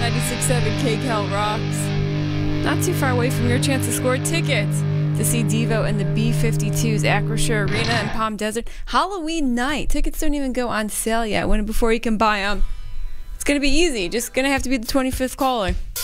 96.7 KCal rocks. Not too far away from your chance to score tickets to see Devo and the B-52s, Acrisure Arena in Palm Desert, Halloween night. Tickets don't even go on sale yet. Win it before you can buy them. It's going to be easy. Just going to have to be the 25th caller.